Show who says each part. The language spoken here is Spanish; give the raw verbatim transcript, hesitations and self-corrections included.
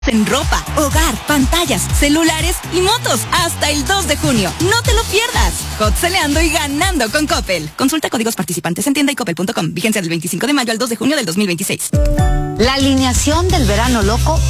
Speaker 1: En ropa, hogar, pantallas, celulares y motos hasta el dos de junio. No te lo pierdas. Hot-seleando y ganando con Coppel. Consulta códigos participantes en tienda y coppel punto com. Vigencia del veinticinco de mayo al dos de junio del dos mil veintiséis.
Speaker 2: La alineación del verano loco